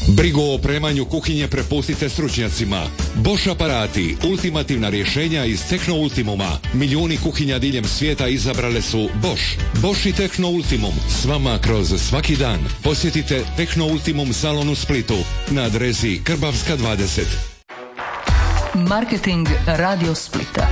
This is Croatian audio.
Brigu o opremanju kuhinje prepustite stručnjacima. Bosch aparati, ultimativna rješenja iz Techno Ultimuma. Milijuni kuhinja diljem svijeta izabrale su Bosch. Bosch i Techno Ultimum s vama kroz svaki dan. Posjetite Techno Ultimum salon u Splitu na adresi Krbavska 20. Marketing Radio Splita.